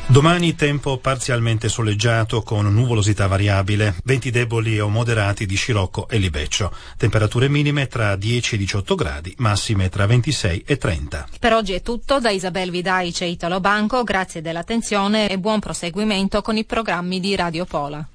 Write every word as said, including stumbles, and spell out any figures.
Domani tempo parzialmente soleggiato con nuvolosità variabile, venti deboli o moderati di scirocco e libeccio. Temperature minime tra dieci e diciotto gradi, massime tra ventisei e trenta. Per oggi è tutto da Isabel Vidaice e Italo Banco, grazie dell'attenzione e buon proseguimento con i programmi di Radio Pola.